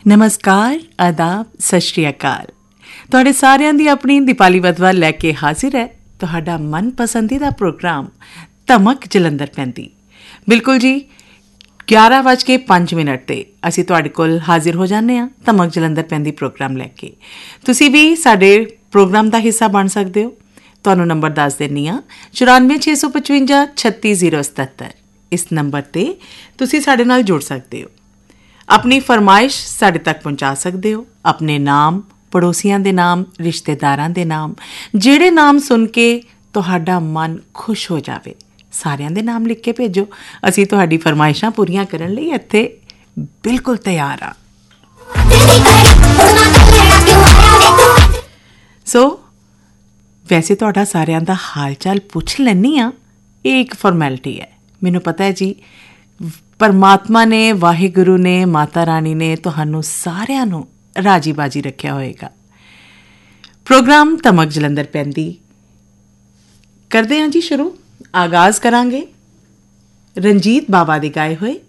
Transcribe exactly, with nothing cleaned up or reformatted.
ਨਮਸਕਾਰ, ਆਦਾਬ, ਸਤਿ ਸ਼੍ਰੀ ਅਕਾਲ। ਤੁਹਾਡੇ ਸਾਰਿਆਂ ਦੀ ਆਪਣੀ ਦੀਪਾਲੀ ਵਧਵਾ ਲੈ ਕੇ ਹਾਜ਼ਰ ਹੈ ਤੁਹਾਡਾ ਮਨਪਸੰਦੀਦਾ ਪ੍ਰੋਗਰਾਮ ਧਮਕ ਜਲੰਧਰ ਪੈਂਦੀ। ਬਿਲਕੁਲ ਜੀ, ਗਿਆਰਾਂ ਵੱਜ ਕੇ ਪੰਜ ਮਿੰਟ 'ਤੇ ਅਸੀਂ ਤੁਹਾਡੇ ਕੋਲ ਹਾਜ਼ਰ ਹੋ ਜਾਂਦੇ ਹਾਂ ਧਮਕ ਜਲੰਧਰ ਪੈਂਦੀ ਪ੍ਰੋਗਰਾਮ ਲੈ ਕੇ। ਤੁਸੀਂ ਵੀ ਸਾਡੇ ਪ੍ਰੋਗਰਾਮ ਦਾ ਹਿੱਸਾ ਬਣ ਸਕਦੇ ਹੋ। ਤੁਹਾਨੂੰ ਨੰਬਰ ਦੱਸ ਦਿੰਦੀ ਹਾਂ, ਚੁਰਾਨਵੇਂ ਛੇ ਸੌ ਪਚਵੰਜਾ ਛੱਤੀ ਜ਼ੀਰੋ ਸਤੱਤਰ। ਇਸ ਨੰਬਰ 'ਤੇ ਤੁਸੀਂ ਸਾਡੇ ਨਾਲ ਜੁੜ ਸਕਦੇ ਹੋ, ਆਪਣੀ ਫਰਮਾਇਸ਼ ਸਾਡੇ ਤੱਕ ਪਹੁੰਚਾ ਸਕਦੇ ਹੋ। ਆਪਣੇ ਨਾਮ, ਪੜੋਸੀਆਂ ਦੇ ਨਾਮ, ਰਿਸ਼ਤੇਦਾਰਾਂ ਦੇ ਨਾਮ, ਜਿਹੜੇ ਨਾਮ ਸੁਣ ਕੇ ਤੁਹਾਡਾ ਮਨ ਖੁਸ਼ ਹੋ ਜਾਵੇ, ਸਾਰਿਆਂ ਦੇ ਨਾਮ ਲਿਖ ਕੇ ਭੇਜੋ। ਅਸੀਂ ਤੁਹਾਡੀ ਫਰਮਾਇਸ਼ਾਂ ਪੂਰੀਆਂ ਕਰਨ ਲਈ ਇੱਥੇ ਬਿਲਕੁਲ ਤਿਆਰ ਹਾਂ। ਸੋ ਵੈਸੇ ਤੁਹਾਡਾ ਸਾਰਿਆਂ ਦਾ ਹਾਲ ਚਾਲ ਪੁੱਛ ਲੈਂਦੀ ਹਾਂ, ਇਹ ਇੱਕ ਫਾਰਮੈਲਿਟੀ ਹੈ। ਮੈਨੂੰ ਪਤਾ ਹੈ ਜੀ, ਪਰਮਾਤਮਾ ਨੇ, ਵਾਹਿਗੁਰੂ ਨੇ, ਮਾਤਾ ਰਾਣੀ ਨੇ ਤੁਹਾਨੂੰ ਸਾਰਿਆਂ ਨੂੰ ਰਾਜੀ ਬਾਜੀ ਰੱਖਿਆ ਹੋਏਗਾ। ਪ੍ਰੋਗਰਾਮ ਧਮਕ ਜਲੰਧਰ ਪੈਂਦੀ ਕਰਦੇ ਹਾਂ ਜੀ ਸ਼ੁਰੂ। ਆਗਾਜ਼ ਕਰਾਂਗੇ ਰਣਜੀਤ ਬਾਵਾ ਦੇ ਗਾਏ ਹੋਏ